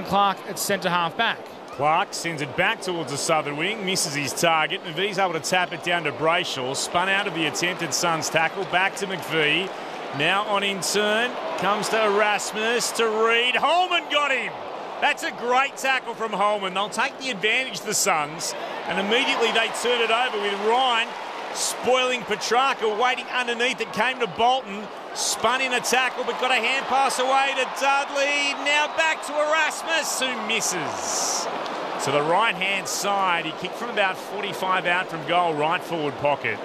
Clark at centre-half back. Clark sends it back towards the southern wing, misses his target. McVee's able to tap it down to Brayshaw. Spun out of the attempted Suns tackle. Back to McVee. Now on in turn. Comes to Erasmus, to Reid. Holman got him. That's a great tackle from Holman. They'll take the advantage, the Suns. And immediately they turn it over with Ryan spoiling Petrarca, waiting underneath. It came to Bolton. Spun in a tackle, but got a hand pass away to Dudley. Now back to Erasmus, who misses. To the right-hand side, he kicked from about 45 out from goal, right forward pocket.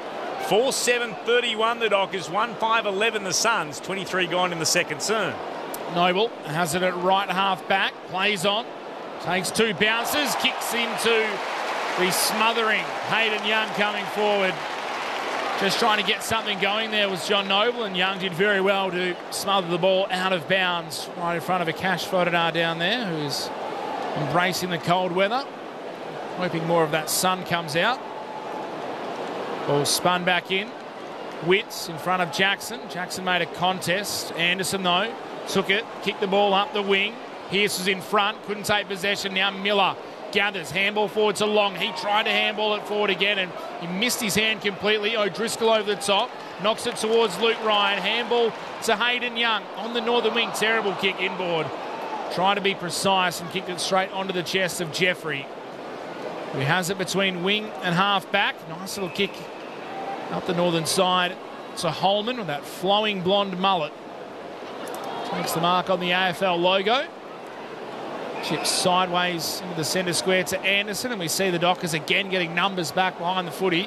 4-7-31 the Dockers, 1-5-11 the Suns, 23 gone in the second term. Noble has it at right half back, plays on, takes two bounces, kicks into the smothering Hayden Young coming forward. Just trying to get something going there was John Noble, and Young did very well to smother the ball out of bounds right in front of Akash Fodadar down there, who's embracing the cold weather, hoping more of that sun comes out. Ball spun back in. Witts in front of Jackson. Jackson made a contest. Anderson, though, took it, kicked the ball up the wing. Pearce was in front, couldn't take possession. Now Miller gathers, handball forward to Long. He tried to handball it forward again and he missed his hand completely. O'Driscoll over the top, knocks it towards Luke Ryan. Handball to Hayden Young on the northern wing. Terrible kick inboard. Trying to be precise and kicked it straight onto the chest of Jeffrey, who has it between wing and half back. Nice little kick up the northern side to Holman with that flowing blonde mullet. Takes the mark on the AFL logo. Chips sideways into the centre square to Anderson, and we see the Dockers again getting numbers back behind the footy,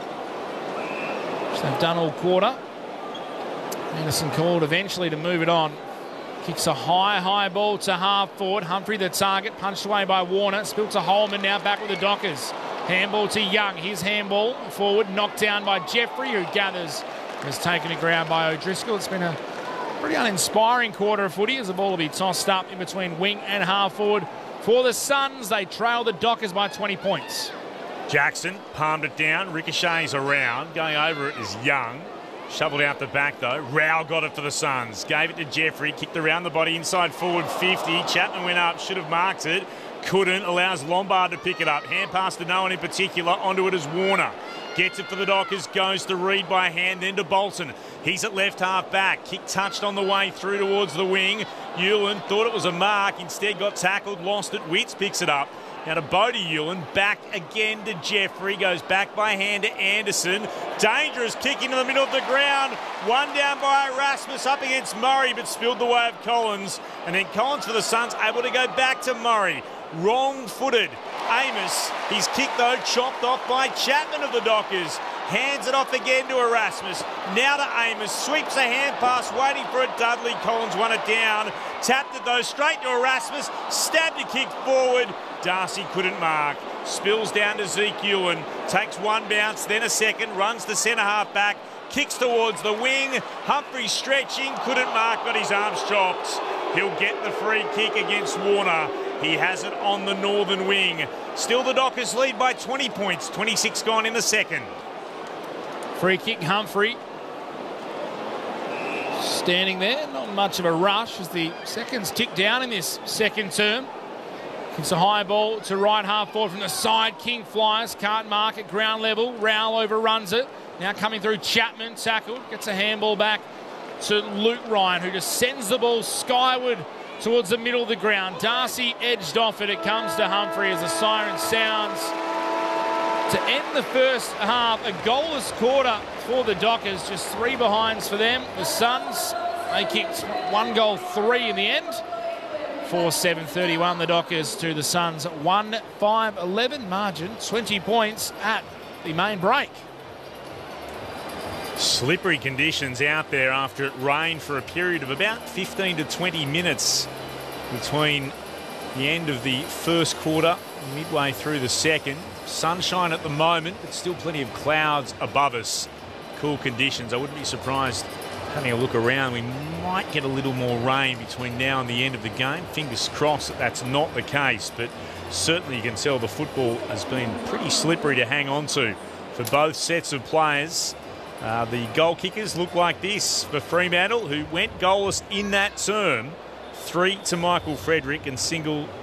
which they've done all quarter. Anderson called eventually to move it on. Kicks a high ball to half forward. Humphrey the target, punched away by Warner. Spilt to Holman, now back with the Dockers. Handball to Young. His handball forward, knocked down by Jeffrey, who gathers. Was taken to ground by O'Driscoll. It's been a pretty uninspiring quarter of footy as the ball will be tossed up in between wing and half forward for the Suns. They trail the Dockers by 20 points. Jackson palmed it down. Ricochets around. Going over it is Young. Shoveled out the back, though. Rao got it for the Suns. Gave it to Jeffrey. Kicked around the body inside forward 50. Chapman went up. Should have marked it. Couldn't. Allows Lombard to pick it up. Hand pass to no one in particular. Onto it is Warner. Gets it for the Dockers. Goes to Reid by hand. Then to Bolton. He's at left half back. Kick touched on the way through towards the wing. Hewlin thought it was a mark. Instead got tackled. Lost it. Witts picks it up. Now to Bodie Hewlin, back again to Jeffrey, goes back by hand to Anderson. Dangerous kick into the middle of the ground. One down by Erasmus up against Murray, but spilled the way of Collins. And then Collins for the Suns, able to go back to Murray. Wrong-footed. Amos, his kick though chopped off by Chapman of the Dockers. Hands it off again to Erasmus. Now to Amos. Sweeps a hand pass, waiting for it. Dudley. Collins won it down. Tapped it though straight to Erasmus. Stabbed a kick forward. Darcy couldn't mark. Spills down to Zeke Ewan. Takes one bounce, then a second. Runs to centre half back. Kicks towards the wing. Humphrey stretching. Couldn't mark. Got his arms chopped. He'll get the free kick against Warner. He has it on the northern wing. Still the Dockers lead by 20 points. 26 gone in the second. Free kick, Humphrey. Standing there, not much of a rush as the seconds tick down in this second term. It's a high ball to right half forward from the side. King flies, can't mark at ground level. Rowell overruns it. Now coming through Chapman, tackled. Gets a handball back to Luke Ryan, who just sends the ball skyward towards the middle of the ground. Darcy edged off it. It comes to Humphrey as the siren sounds. To end the first half, a goalless quarter for the Dockers. Just 3 behinds for them. The Suns, they kicked 1 goal, 3 in the end. 4-7-31 the Dockers to the Suns. 1-5-11 margin, 20 points at the main break. Slippery conditions out there after it rained for a period of about 15 to 20 minutes between the end of the first quarter and midway through the second. Sunshine at the moment, but still plenty of clouds above us. Cool conditions. I wouldn't be surprised, having a look around, we might get a little more rain between now and the end of the game. Fingers crossed that that's not the case, but certainly you can tell the football has been pretty slippery to hang on to for both sets of players. The goal kickers look like this for Fremantle, who went goalless in that term. 3 to Michael Frederick and single